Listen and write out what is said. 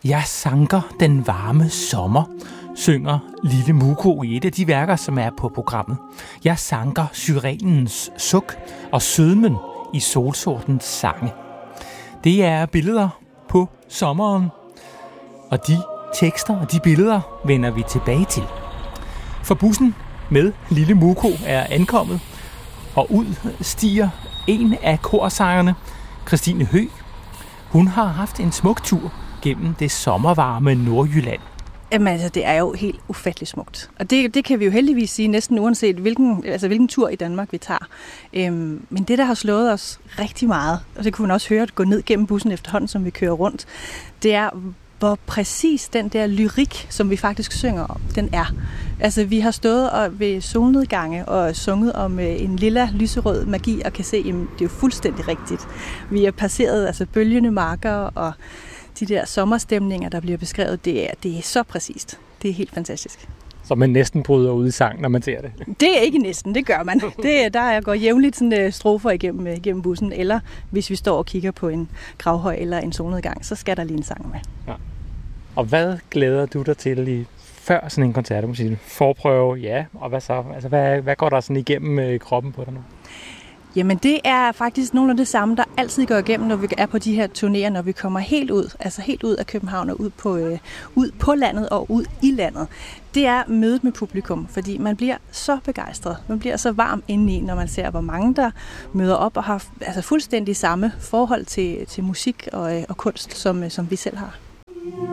Jeg sanker den varme sommer, synger Lille Muko i et af de værker, som er på programmet. Jeg sanker syrenens suk og sødmen i solsortens sange. Det er billeder på sommeren, og de tekster og de billeder vender vi tilbage til. For bussen med Lille Muko er ankommet, og ud stiger en af korsangerne, Christine Høgh. Hun har haft en smuk tur gennem det sommervarme Nordjylland. Jamen altså, det er jo helt ufatteligt smukt. Og det kan vi jo heldigvis sige næsten uanset hvilken tur i Danmark vi tager. Men det, der har slået os rigtig meget, og det kunne man også høre at gå ned gennem bussen efterhånden, som vi kører rundt, det er, hvor præcis den der lyrik, som vi faktisk synger om, den er. Altså, vi har stået ved solnedgange og sunget om en lilla lyserød magi, og kan se, at det er jo fuldstændig rigtigt. Vi har passeret bølgende marker, og de der sommerstemninger, der bliver beskrevet, det er så præcist. Det er helt fantastisk. Så man næsten bryder ud i sang, når man ser det? Det er ikke næsten, det gør man. Der går jævnligt sådan strofer igennem bussen, eller hvis vi står og kigger på en gravhøj eller en solnedgang, så skal der lige en sang med. Ja. Og hvad glæder du dig til før sådan en koncert? Forprøve, ja, og hvad så? Altså, hvad går der sådan igennem kroppen på dig nu? Jamen det er faktisk nogle af det samme, der altid går igennem, når vi er på de her turnéer, når vi kommer helt ud af København og ud på landet og ud i landet. Det er mødet med publikum, fordi man bliver så begejstret, man bliver så varm indeni, når man ser, hvor mange der møder op og har fuldstændig samme forhold til musik og kunst, som vi selv har.